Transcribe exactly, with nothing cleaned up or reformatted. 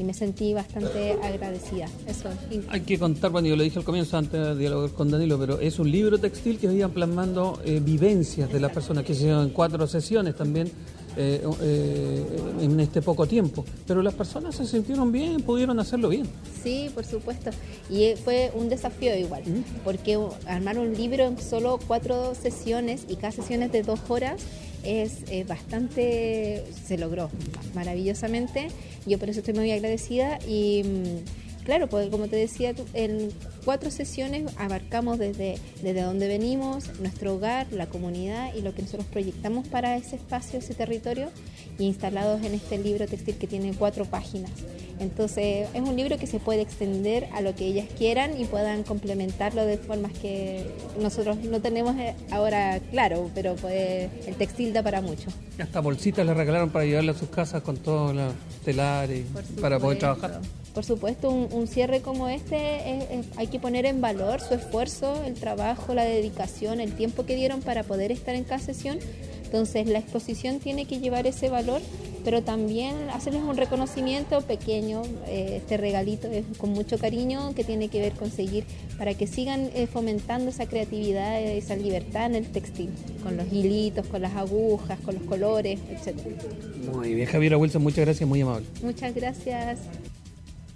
y me sentí bastante agradecida. Eso. Hay que contar, bueno, yo lo dije al comienzo antes de dialogar con Danilo, pero es un libro textil que iban plasmando eh, vivencias de las personas que se hicieron en cuatro sesiones también. Eh, eh, en este poco tiempo, pero las personas se sintieron bien, pudieron hacerlo bien. Sí, por supuesto, y fue un desafío igual, ¿Mm? porque armar un libro en solo cuatro sesiones y cada sesión es de dos horas es eh, bastante, se logró maravillosamente. Yo por eso estoy muy agradecida y claro, pues como te decía, en cuatro sesiones abarcamos desde, desde donde venimos, nuestro hogar, la comunidad y lo que nosotros proyectamos para ese espacio, ese territorio, y instalados en este libro textil que tiene cuatro páginas. Entonces es un libro que se puede extender a lo que ellas quieran y puedan complementarlo de formas que nosotros no tenemos ahora claro, pero puede, el textil da para mucho. Hasta bolsitas le regalaron para llevarla a sus casas con todos los telares para poder trabajar. Por supuesto, un, un cierre como este es, es, hay que poner en valor su esfuerzo, el trabajo, la dedicación, el tiempo que dieron para poder estar en cada sesión. Entonces la exposición tiene que llevar ese valor, pero también hacerles un reconocimiento pequeño. Eh, este regalito es con mucho cariño que tiene que ver con seguir para que sigan eh, fomentando esa creatividad, esa libertad en el textil, con los hilitos, con las agujas, con los colores, etcétera. Muy bien, Javiera Wilson, muchas gracias, muy amable. Muchas gracias.